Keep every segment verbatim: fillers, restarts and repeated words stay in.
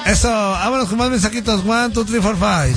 Eso, vámonos con más mensajitos. One, two, three, four, five.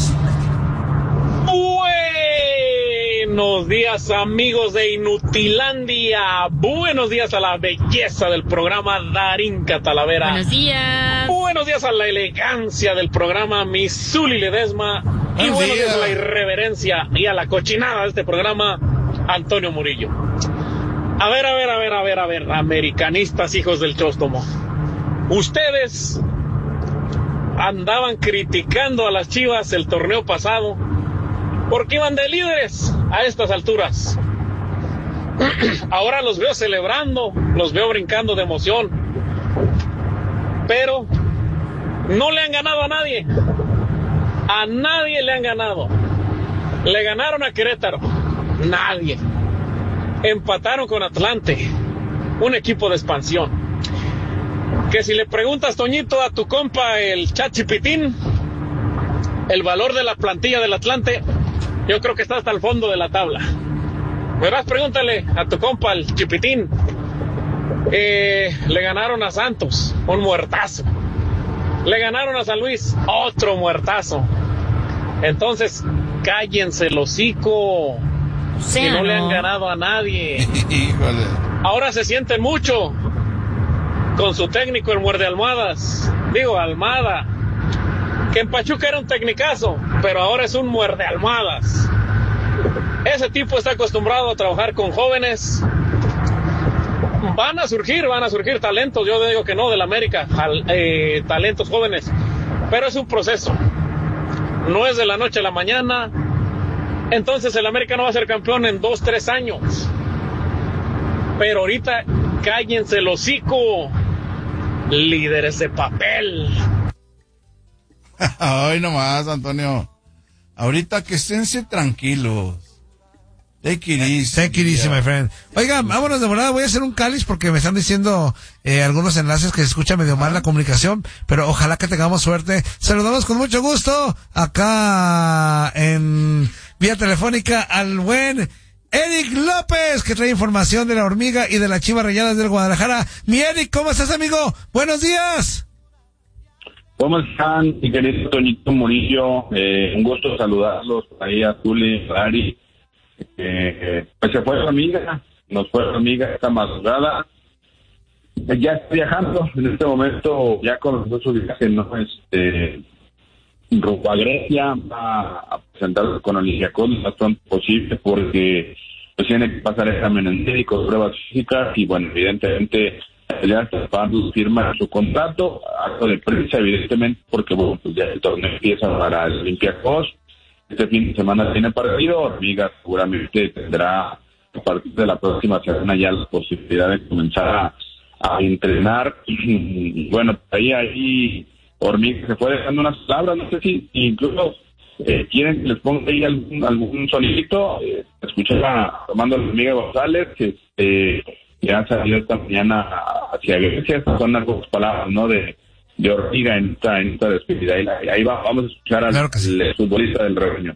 Buenos días, amigos de Inutilandia. Buenos días a la belleza del programa Darín Catalavera. Buenos días. Buenos días a la elegancia del programa Misuli Ledesma. Y buenos días. días a la irreverencia y a la cochinada de este programa, Antonio Murillo. A ver, a ver, a ver, a ver, a ver, americanistas hijos del chóstomo. Ustedes andaban criticando a las Chivas el torneo pasado porque iban de líderes a estas alturas. Ahora los veo celebrando, los veo brincando de emoción, pero no le han ganado a nadie. A nadie le han ganado. Le ganaron a Querétaro, nadie. Empataron con Atlante, un equipo de expansión. Que si le preguntas, Toñito, a tu compa el Chachipitín, el valor de la plantilla del Atlante, yo creo que está hasta el fondo de la tabla. Verás, pregúntale a tu compa el Chipitín. Eh, le ganaron a Santos, un muertazo. Le ganaron a San Luis, otro muertazo. Entonces, cállense el hocico. Sí, que no, no le han ganado a nadie. Híjole. Ahora se sienten mucho con su técnico, el muerde almohadas. Digo, Almada. Que en Pachuca era un tecnicazo, pero ahora es un muerde almohadas. Ese tipo está acostumbrado a trabajar con jóvenes. Van a surgir, van a surgir talentos. Yo digo que no, del América, al, eh, talentos jóvenes. Pero es un proceso. No es de la noche a la mañana. Entonces el América no va a ser campeón en dos, tres años. Pero ahorita cállense el hocico, líderes de papel. Ay, nomás, Antonio. Ahorita que esténse tranquilos. Take it easy. Take it easy, my friend. Oigan, vámonos de volada. Voy a hacer un cáliz porque me están diciendo eh, algunos enlaces que se escucha medio mal la comunicación, pero ojalá que tengamos suerte. Saludamos con mucho gusto acá en vía telefónica al buen Eric López, que trae información de la Hormiga y de las Chivas Rayadas del Guadalajara. Mi Eric, ¿cómo estás, amigo? Buenos días. ¿Cómo están, mi querido Toñito Murillo? Eh, un gusto saludarlos ahí a Tuli, a Ari. Eh, pues se fue la amiga, nos fue la amiga esta madrugada. Eh, ya está viajando en este momento, ya comenzó su viaje, ¿no? Este, rumbo a Grecia, va a presentarse con Olympiacos lo más pronto posible porque pues tiene que pasar exámenes médicos, pruebas físicas y bueno, evidentemente ya hasta firma su contrato, acto de prensa evidentemente porque bueno, pues ya el torneo empieza para el Olympiacos. Este fin de semana tiene partido, Hormiga seguramente tendrá a partir de la próxima semana ya la posibilidad de comenzar a, a entrenar. Y bueno, ahí ahí Hormiga se fue dejando unas palabras, no sé si incluso eh, quieren que les ponga ahí algún, algún sonidito. Eh, escuché a Armando Hormiga González, que eh, ya salió esta mañana hacia Grecia. Estas son algunas palabras, ¿no? De de Hormiga en esta, en esta despedida. Ahí, ahí va, vamos a escuchar al claro que sí. el futbolista del rebaño.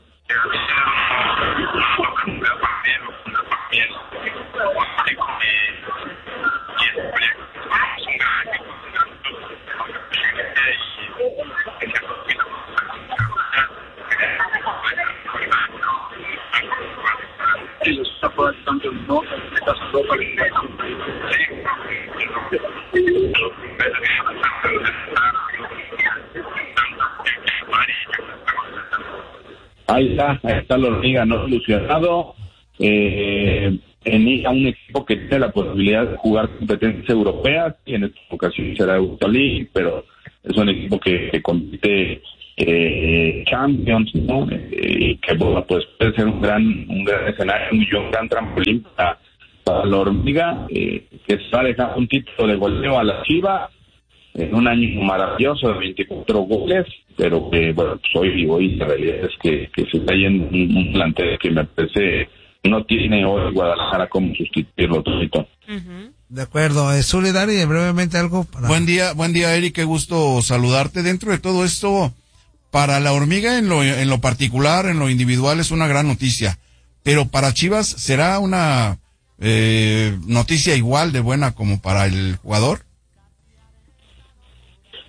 Ahí está, ahí está la Hormiga, no ilusionado, eh, en a un equipo que tiene la posibilidad de jugar competencias europeas, y en esta ocasión será Europa League, pero es un equipo que, que compite eh, Champions, ¿no? Eh, y que bueno, pues puede ser un gran, un gran escenario, un gran trampolín para, para la Hormiga, eh, que está dejando un título de goleo a la Chivas en un año maravilloso de veinticuatro goles, pero que, bueno, pues hoy, hoy la realidad es que, que se está yendo un, un plantel que me parece no tiene hoy Guadalajara cómo sustituirlo, todito. Uh-huh. De acuerdo, eh, Solidari, brevemente algo para... Buen día, buen día, Eric, qué gusto saludarte. Dentro de todo esto, para la Hormiga en lo, en lo particular, en lo individual, es una gran noticia, pero para Chivas, ¿será una eh, noticia igual de buena como para el jugador?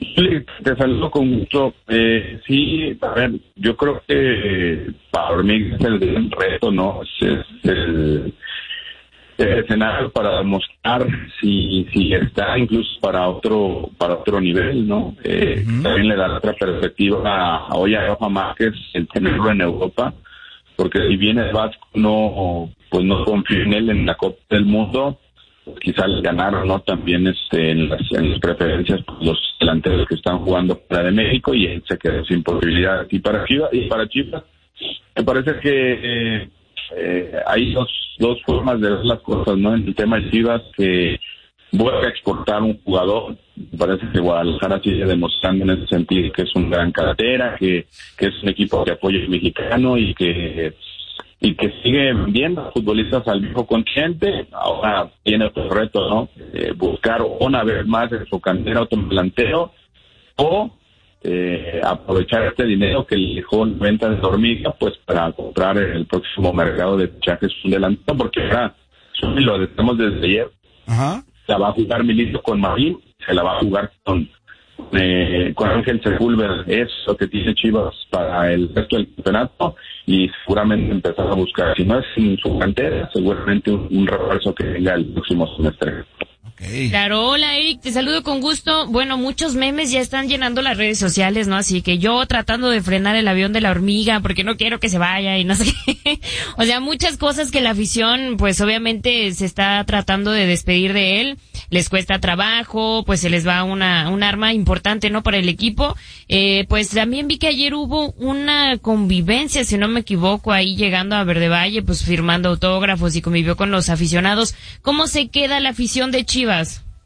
Te saludo con gusto. Eh, sí, a ver, yo creo que para mí es el gran reto, ¿no? Es, es el, el escenario para demostrar si si está incluso para otro para otro nivel, ¿no? Eh, uh-huh. También le da otra perspectiva a hoy a Rafa Márquez el tenerlo en Europa, porque si bien el Vasco no, pues no confía en él en la Copa del Mundo, pues quizás le ganaron, ¿no? También este en las, en las preferencias pues, los delanteros que están jugando para de México, y él se quedó sin posibilidad. Y para Chivas, y para Chivas, me parece que eh, eh, hay dos, dos formas de ver las cosas, ¿no? En el tema de Chivas, que vuelve a exportar un jugador. Me parece que Guadalajara sigue demostrando en ese sentido que es un gran cartera, que, que es un equipo que apoya al mexicano y que y que sigue viendo futbolistas al viejo continente. Ahora tiene otro reto, ¿no? Eh, buscar una vez más en su cantera otro delantero, o eh, aprovechar este dinero que le dejó en venta de Hormiga, pues para comprar en el próximo mercado de fichajes un delantero, porque ahora, lo decimos desde ayer, ajá, la va a jugar Milito con Marín, se la va a jugar con Eh, con Ángel Sepúlveda. Es lo que tiene Chivas para el resto del campeonato, y seguramente empezar a buscar, si no es en su cantera, seguramente un, un refuerzo que venga el próximo semestre. Okay. Claro, hola Eric, te saludo con gusto. Bueno, muchos memes ya están llenando las redes sociales, ¿no? Así que yo tratando de frenar el avión de la hormiga porque no quiero que se vaya y no sé qué. O sea, muchas cosas que la afición, pues obviamente se está tratando de despedir de él. Les cuesta trabajo, pues se les va una un arma importante, ¿no? Para el equipo. Eh, pues también vi que ayer hubo una convivencia, si no me equivoco, ahí llegando a Verde Valle, pues firmando autógrafos y convivió con los aficionados. ¿Cómo se queda la afición de Chivas?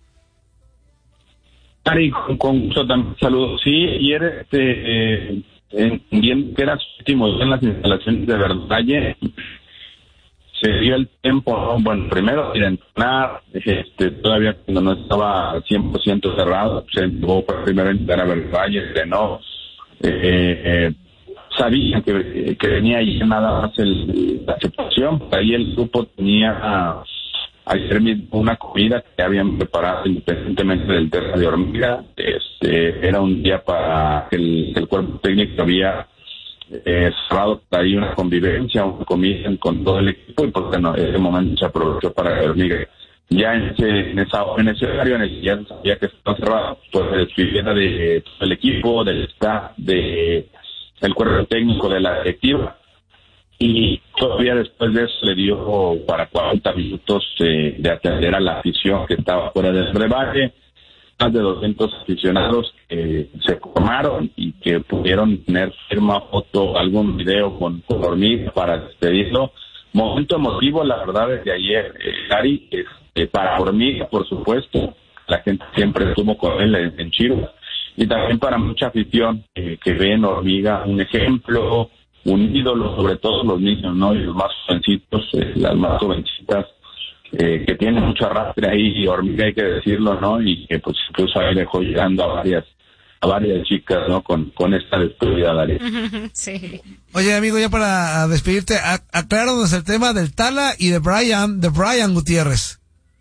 Ari, con, con gusto también saludos. Sí, ayer este, eh, entendiendo que era su último día en las instalaciones de Verde Valle, se dio el tiempo, ¿no? Bueno, primero ir a entrenar, este, todavía cuando no estaba cien por ciento cerrado, se llevó por primero a entrar a Verde Valle, entrenó, eh, eh, sabían que, que venía ahí nada más el, la situación. Ahí el grupo tenía ayer mismo una comida que habían preparado independientemente del tema de Hormiga. Este, era un día para que el, el cuerpo técnico había eh, cerrado ahí una convivencia, una comida con todo el equipo, y porque no, en ese momento se aprovechó para Hormiga. Ya en ese, en esa, en ese horario en el que ya sabía que estaba cerrado, pues se despidiera de todo el equipo, del staff, de el cuerpo técnico, de la directiva. Y todavía después de eso le dio para cuarenta minutos eh, de atender a la afición que estaba fuera del rebaje. Más de doscientos aficionados que se formaron y que pudieron tener firma, foto, algún video con, con Hormiga para despedirlo. Momento emotivo, la verdad, desde ayer, eh, Ari, este, para Hormiga, por supuesto. La gente siempre estuvo con él en, en Chivas. Y también para mucha afición eh, que ve en Hormiga un ejemplo, un ídolo, sobre todo los niños, ¿no? Y los más jovencitos, eh, las más jovencitas, eh, que tienen mucho arrastre ahí, y Hormiga hay que decirlo, ¿no? Y que pues incluso ahí dejó llegando a varias a varias chicas, ¿no? Con, con esta despedida, Darío. Sí. Oye, amigo, ya para despedirte, acláranos el tema del Tala y de Brian, de Brian Gutiérrez.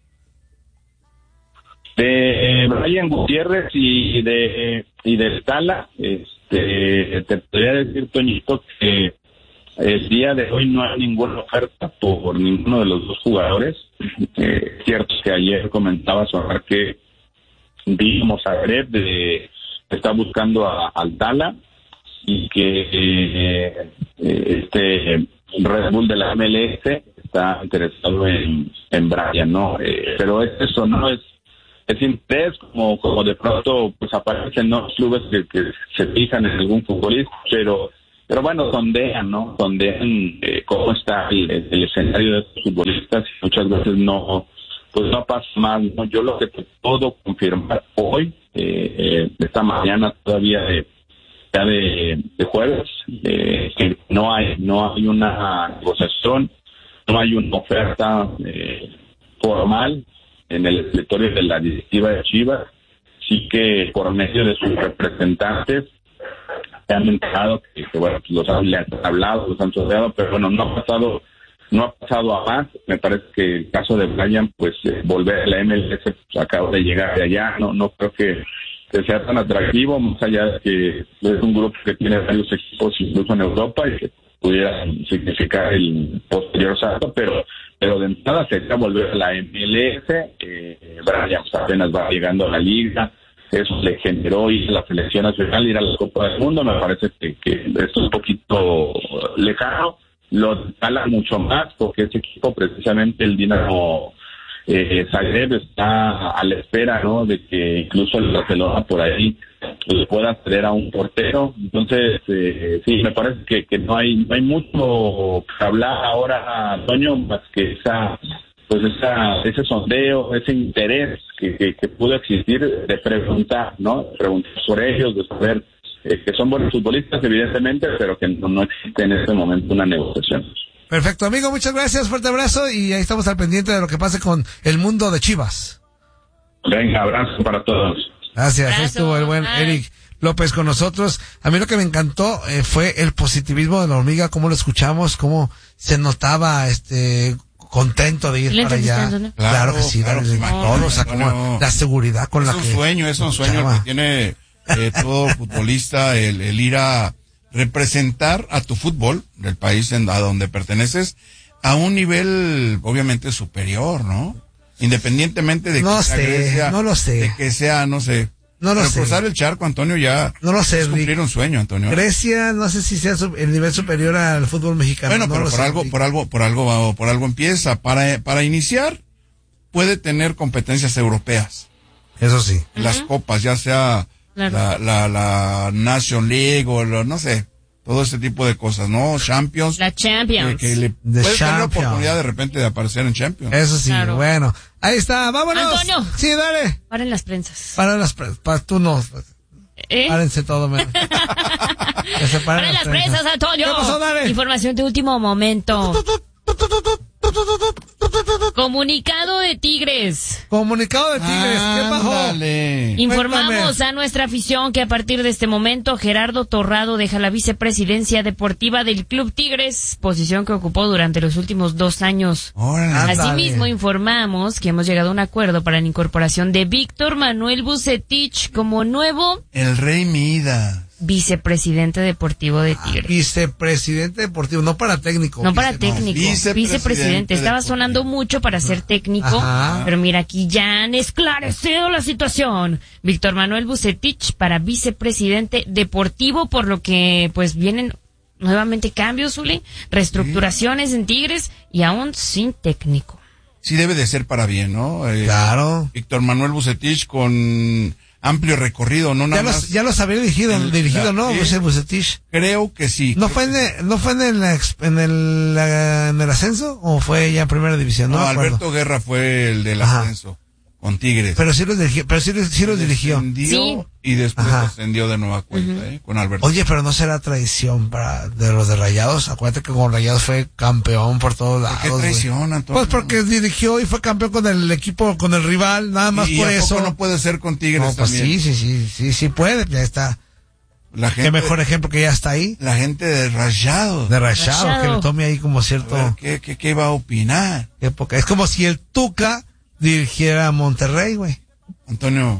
De eh, Brian Gutiérrez y de y del Tala, este, te podría decir, Toñito, que el día de hoy no hay ninguna oferta por ninguno de los dos jugadores. Eh, cierto que ayer comentaba Sonar que vimos a Greb de está buscando a, al Tala, y que eh, este Red Bull de la M L S está interesado en, en Brian, ¿no? Eh, pero eso no es es interés, como como de pronto pues aparecen, ¿no?, clubes que, que se fijan en algún futbolista, pero pero bueno, sondean, ¿no? Sondean eh, cómo está el, el escenario de estos futbolistas, y muchas veces no, pues no pasa más, ¿no? Yo lo que te puedo confirmar hoy, eh, eh, esta mañana todavía de ya de, de jueves, eh, que no hay no hay una negociación, no hay una oferta eh, formal en el escritorio de la directiva de Chivas. Sí que por medio de sus representantes se han enterado que, que bueno, los han, les han hablado, los han sorteado, pero bueno, no ha pasado no ha pasado a más. Me parece que el caso de Brian, pues eh, volver a la M L S, pues, acaba de llegar de allá, no no creo que que sea tan atractivo, más allá de que es un grupo que tiene varios equipos incluso en Europa y que pudiera significar el posterior salto, pero pero de entrada sería volver a la M L S. eh, Brian apenas va llegando a la liga, eso le generó ir a la selección nacional, ir a la Copa del Mundo. Me parece que, que esto es un poquito lejano, lo escala mucho más porque ese equipo, precisamente el Dinamo eh, Zagreb, está a la espera, ¿no?, de que incluso el Barcelona por ahí le pueda acceder a un portero. Entonces eh, sí, me parece que, que no hay no hay mucho que hablar ahora, Antonio, más que esa pues esa ese sondeo, ese interés que, que, que pudo existir de preguntar, ¿no? De preguntar por ellos, de saber eh, que son buenos futbolistas, evidentemente, pero que no, no existe en este momento una negociación. Perfecto, amigo, muchas gracias, fuerte abrazo y ahí estamos al pendiente de lo que pase con el mundo de Chivas. Venga, abrazo para todos. Gracias, Abrazo. ahí estuvo el buen Ay. Eric López con nosotros. A mí lo que me encantó eh, fue el positivismo de la hormiga, cómo lo escuchamos, cómo se notaba este contento de ir Le para allá. entrevistando, ¿no? Claro, Claro, que sí, claro, claro, sí, sí, imagínate, todo, o sea, como Antonio. la seguridad con Es la un que sueño, es un sueño el que tiene eh, todo futbolista, el, el ir a representar a tu fútbol del país en, a donde perteneces a un nivel obviamente superior, ¿no? Independientemente de que No sea sé, Grecia, no lo sé. de que sea, no sé. No lo Pero sé. cruzar el charco, Antonio, ya No lo sé, es cumplir Rick. un sueño, Antonio. Grecia, no sé si sea su- el nivel superior al fútbol mexicano. Bueno, no pero lo por sé, algo, Rick. por algo, por algo, por algo empieza. Para, para iniciar, puede tener competencias europeas. Eso sí. En las copas, ya sea Claro. la, la, la Nation League o lo- no sé, todo ese tipo de cosas, ¿no? Champions. La Champions. Que, que le The puede tener la Champions. oportunidad de repente de aparecer en Champions. Eso sí, Claro. bueno. Ahí está, vámonos. Antonio. Sí, dale. Paren las prensas. Para las pre- para tú no. ¿Eh? Párense todo, men. Que se paren Paren las prensas, Antonio. ¿Qué pasó, dale? Información de último momento. Comunicado de Tigres. Comunicado de Tigres, ¿qué bajó? Ándale. Informamos Cuéntame. a nuestra afición que a partir de este momento Gerardo Torrado deja la vicepresidencia deportiva del Club Tigres, posición que ocupó durante los últimos dos años. Órale. Ándale. Asimismo, informamos que hemos llegado a un acuerdo para la incorporación de Víctor Manuel Bucetich como nuevo El Rey Midas. vicepresidente deportivo de Tigres. Vicepresidente deportivo, no para técnico. No para Vice- técnico, vicepresidente vicepresidente. Estaba deportivo. sonando mucho para ser técnico, Ajá. pero mira, aquí ya han esclarecido la situación. Víctor Manuel Bucetich para vicepresidente deportivo, por lo que pues vienen nuevamente cambios, Zuli, reestructuraciones en Tigres y aún sin técnico. Sí debe de ser para bien, ¿no? Eh, Claro. Víctor Manuel Bucetich con amplio recorrido, no nada Ya más. los, ya los había dirigido, El- dirigido, la- ¿no? sí. Buce- Bucetich. Creo que sí. ¿No creo fue en que el, no fue en el, ex- en el, la- en el ascenso o fue ya en primera división? No, No, me acuerdo. Alberto Guerra fue el del Ajá. ascenso con Tigres. Pero sí los dirigió, pero sí, los- sí los dirigió. Descendió Sí. y después Ajá. ascendió de nueva cuenta, ¿eh? Con Alberto. Oye, pero no será traición para, de los de Rayados. Acuérdate que con Rayados fue campeón por todos lados. ¿Por qué güey. traición, Antonio? Pues porque dirigió y fue campeón con el equipo, con el rival, nada más ¿Y por a poco eso. no puede ser con Tigres No, pues también? sí, sí, sí, sí, sí puede, ya está. La gente, Qué mejor ejemplo que ya está ahí, la gente de Rayados. de Rayado, Rayado. que le tome ahí como A cierto ver, ¿qué, qué, qué va a opinar? época. Es como si el Tuca dirigiera a Monterrey, güey. Antonio,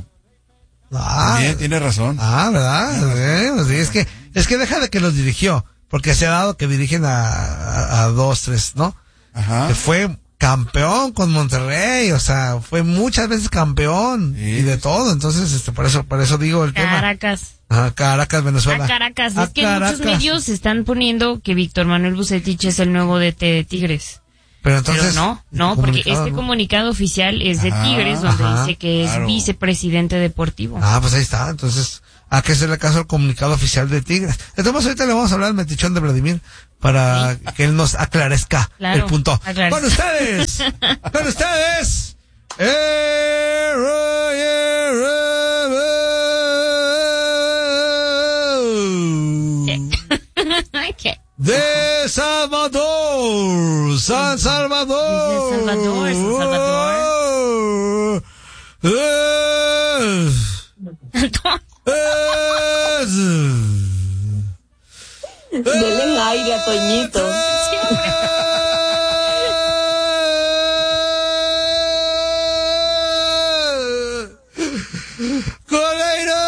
Ah, también tiene razón. ah, ¿verdad? Eh, pues sí, es que, es que deja de que los dirigió, porque se ha dado que dirigen a, a, a dos, tres, ¿no? Ajá. Que fue campeón con Monterrey, o sea, fue muchas veces campeón Sí. y de todo, entonces, este, por eso, por eso digo el tema. Caracas. Ah, Caracas, Venezuela. A Caracas. A es que Caracas. muchos medios están poniendo que Víctor Manuel Bucetich es el nuevo D T de Tigres. Pero entonces. Pero no, no, el porque comunicado, este ¿no? comunicado oficial es de Ajá, Tigres, donde ajá, dice que es claro. vicepresidente deportivo. Ah, pues ahí está, entonces, hay que hacerle caso al comunicado oficial de Tigres. Entonces, ahorita le vamos a hablar al metichón de Vladimir para que él nos aclarezca Claro, el punto. aclarezca. Con ustedes, con ustedes, eh, Roger ¿Qué? de Salvador, San Salvador. Desde Salvador, San Salvador. Eh, es- Denle aire a Toñito. Con aire.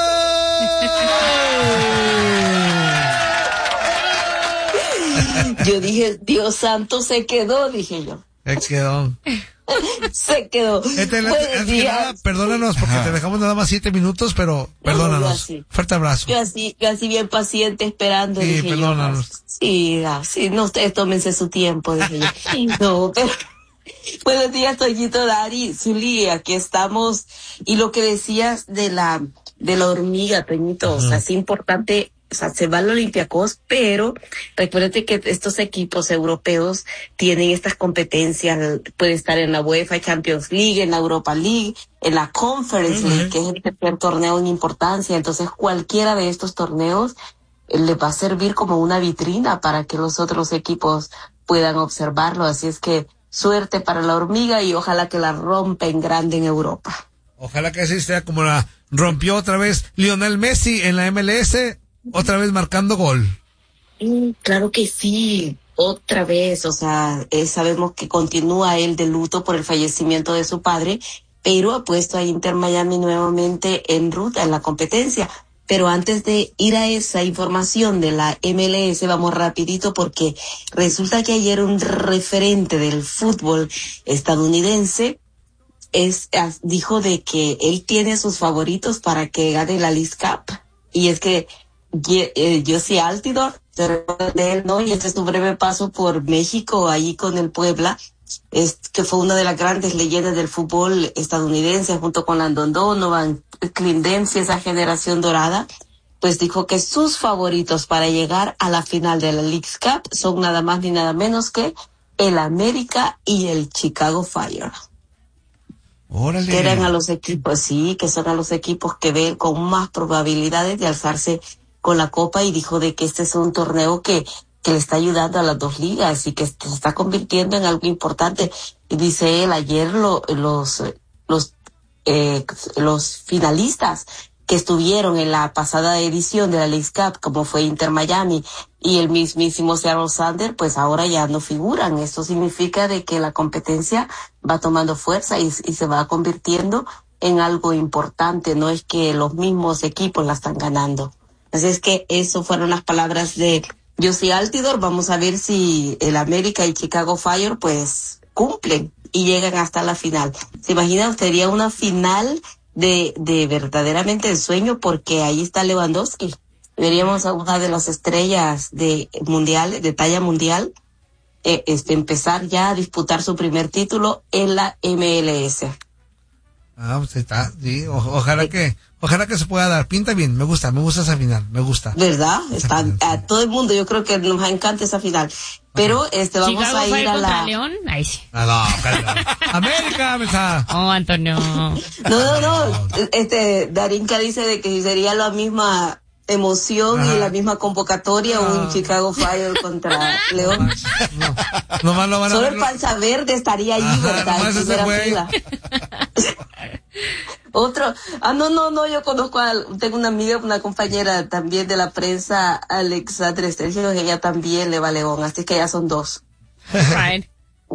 Yo dije, Dios santo, se quedó, dije yo. Se quedó. Se quedó. Este, antes que nada, perdónanos porque Ajá. te dejamos nada más siete minutos, pero perdónanos. No, Fuerte abrazo. Yo así, yo así bien paciente esperando. Sí, dije perdónanos. Yo, sí, sí, no, ustedes tómense su tiempo, dije yo. No, pero... Buenos días, Toñito, Dari, Zuli, aquí estamos. Y lo que decías de la, de la hormiga, Toñito, uh-huh. o sea, es importante. O sea, se va al Olympiacos, pero recuérdate que estos equipos europeos tienen estas competencias, puede estar en la UEFA Champions League, en la Europa League, en la Conference uh-huh. League, que es el tercer torneo en importancia. Entonces, cualquiera de estos torneos eh, le va a servir como una vitrina para que los otros equipos puedan observarlo. Así es que suerte para la hormiga y ojalá que la rompa en grande en Europa. Ojalá que así sea como la rompió otra vez Lionel Messi en la M L S. Otra vez marcando gol. Mm, claro que sí, otra vez, o sea, eh, sabemos que continúa él de luto por el fallecimiento de su padre, pero ha puesto a Inter Miami nuevamente en ruta en la competencia. Pero antes de ir a esa información de la M L S, vamos rapidito porque resulta que ayer un referente del fútbol estadounidense es, dijo de que él tiene sus favoritos para que gane la Leagues Cup. Y es que Jozy Altidore, te recuerdas de él, ¿no? Y este es tu breve paso por México, ahí con el Puebla, es, que fue una de las grandes leyendas del fútbol estadounidense, junto con Landon Donovan, Clint Dempsey, esa generación dorada, pues dijo que sus favoritos para llegar a la final de la Leagues Cup son nada más ni nada menos que el América y el Chicago Fire. Órale. Que eran a los equipos, sí, que son a los equipos que ven con más probabilidades de alzarse con la copa, y dijo de que este es un torneo que, que le está ayudando a las dos ligas y que se está convirtiendo en algo importante. Y dice él, ayer lo, los, los, eh, los finalistas que estuvieron en la pasada edición de la Leagues Cup, como fue Inter Miami y el mismísimo Seattle Sounders, pues ahora ya no figuran. Esto significa de que la competencia va tomando fuerza y, y se va convirtiendo en algo importante. No es que los mismos equipos la están ganando. Así es que eso fueron las palabras de Jozy Altidore. Vamos a ver si el América y Chicago Fire pues cumplen y llegan hasta la final. ¿Se imagina? Sería una final de, de verdaderamente ensueño, porque ahí está Lewandowski. Veríamos a una de las estrellas de mundial, de talla mundial, eh, este, empezar ya a disputar su primer título en la M L S. Ah, pues está, sí, o, ojalá sí. que, ojalá que se pueda dar. Pinta bien, me gusta, me gusta esa final, me gusta. ¿Verdad? Está final, a sí. todo el mundo, yo creo que nos encanta esa final. Pero este vamos Chicago a ir fue a contra la León. Ahí sí. Ah, no, América, mesa. Oh, Antonio. No, no, no. Este Darinka dice de que sería la misma emoción Ajá. y la misma convocatoria no. un Chicago Fire contra León. No, no más lo van a Solo ver, el panza verde estaría allí, Ajá, ¿verdad? En primera fila. Otro, ah, no, no, no, yo conozco a, tengo una amiga, una compañera también de la prensa, Alexandra Sergio, que ella también le va a León, así que ya son dos. Fine.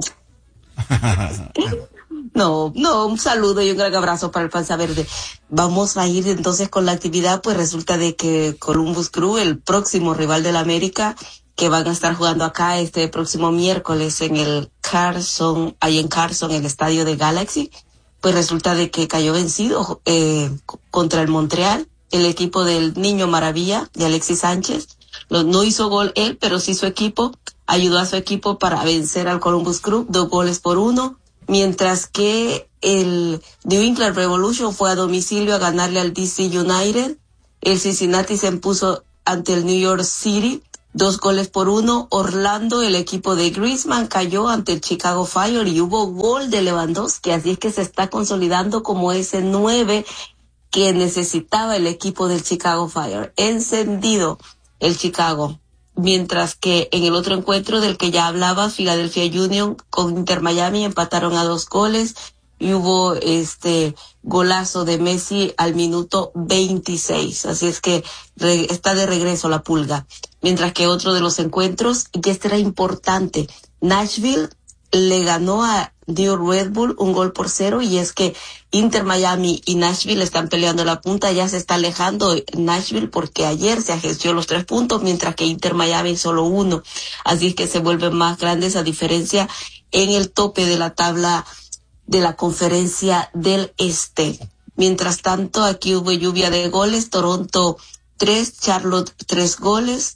No, no, un saludo y un gran abrazo para el panza verde. Vamos a ir entonces con la actividad, pues resulta de que Columbus Crew, el próximo rival del América, que van a estar jugando acá este próximo miércoles en el Carson, ahí en Carson, el estadio de Galaxy, pues resulta de que cayó vencido eh, contra el Montreal, el equipo del Niño Maravilla, de Alexis Sánchez. Lo, no hizo gol él, pero sí su equipo, ayudó a su equipo para vencer al Columbus Crew, dos goles por uno, mientras que el New England Revolution fue a domicilio a ganarle al D C United. El Cincinnati se impuso ante el New York City, dos goles por uno. Orlando, el equipo de Griezmann, cayó ante el Chicago Fire y hubo gol de Lewandowski, así es que se está consolidando como ese nueve que necesitaba el equipo del Chicago Fire. Encendido el Chicago. Mientras que en el otro encuentro del que ya hablaba, Philadelphia Union con Inter Miami empataron a dos goles y hubo este golazo de Messi al minuto veintiséis. Así es que re, está de regreso la Pulga. Mientras que otro de los encuentros, y este era importante, Nashville le ganó a New Red Bull un gol por cero, y es que Inter Miami y Nashville están peleando la punta. Ya se está alejando Nashville porque ayer se ageció los tres puntos, mientras que Inter Miami solo uno. Así es que se vuelven más grandes a diferencia en el tope de la tabla de la Conferencia del Este. Mientras tanto, aquí hubo lluvia de goles. Toronto tres, Charlotte tres goles.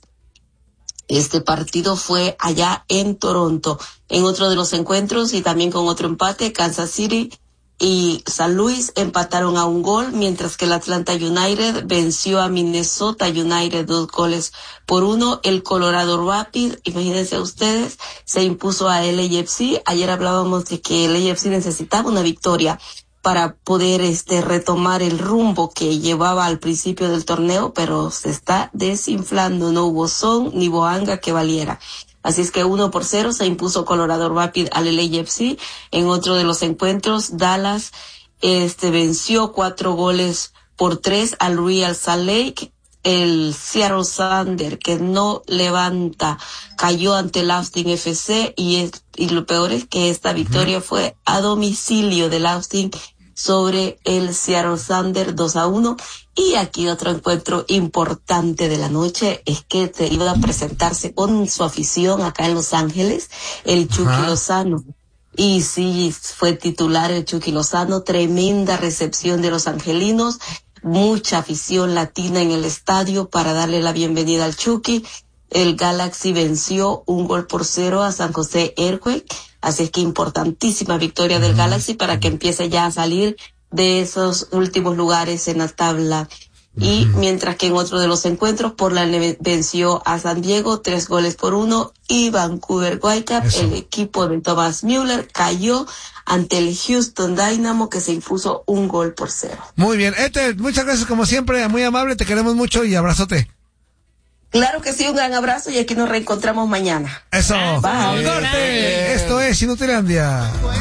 Este partido fue allá en Toronto. En otro de los encuentros y también con otro empate, Kansas City y San Luis empataron a un gol, mientras que el Atlanta United venció a Minnesota United dos goles por uno. El Colorado Rapids, imagínense ustedes, se impuso a L A F C. Ayer hablábamos de que el L A F C necesitaba una victoria para poder este retomar el rumbo que llevaba al principio del torneo, pero se está desinflando. No hubo son ni boanga que valiera. Así es que uno por cero se impuso Colorado Rapids al L A F C. En otro de los encuentros, Dallas este venció cuatro goles por tres al Real Salt Lake. El Seattle Sounders, que no levanta, cayó ante el Austin F C, y, es, y lo peor es que esta victoria uh-huh. fue a domicilio del Austin sobre el Seattle Sounders dos a uno. Y aquí otro encuentro importante de la noche es que te iba a presentarse con su afición acá en Los Ángeles, el Chucky uh-huh. Lozano. Y sí, fue titular el Chucky Lozano. Tremenda recepción de los angelinos. Mucha afición latina en el estadio para darle la bienvenida al Chucky. El Galaxy venció un gol por cero a San José Earthquake. Así es que importantísima victoria del Galaxy para que empiece ya a salir de esos últimos lugares en la tabla. Y mientras que en otro de los encuentros, Portland venció a San Diego tres goles por uno, y Vancouver Whitecaps, el equipo de Thomas Müller, cayó ante el Houston Dynamo, que se impuso un gol por cero. Muy bien, Ethel, muchas gracias como siempre, muy amable, te queremos mucho y abrazote. Claro que sí, un gran abrazo, y aquí nos reencontramos mañana. Eso. Bye. Corte. Esto es Inutilandia.